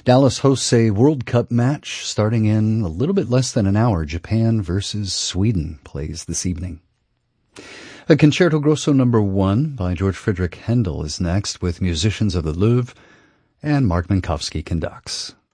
Dallas hosts a World Cup match starting in a little bit less than an hour. Japan versus Sweden plays this evening. A Concerto Grosso No. 1 by George Friedrich Handel is next, with musicians of the Louvre, and Mark Minkowski conducts.